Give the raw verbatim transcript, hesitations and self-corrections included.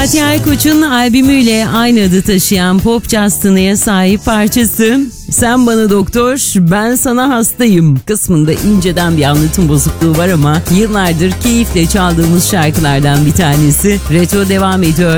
Fatih Aykoç'un albümüyle aynı adı taşıyan pop jazz tınıya sahip parçası "Sen bana doktor, ben sana hastayım" kısmında inceden bir anlatım bozukluğu var ama yıllardır keyifle çaldığımız şarkılardan bir tanesi. Retro devam ediyor.